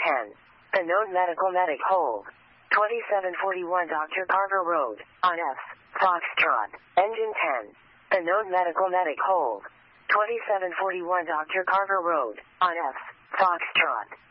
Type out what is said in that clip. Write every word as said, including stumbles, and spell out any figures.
ten. The Node Medical Medic hold. twenty-seven forty-one Doctor Carver Road, on F, Foxtrot, engine ten. The Node Medical Medic hold. twenty-seven forty-one Doctor Carver Road, on F, Foxtrot.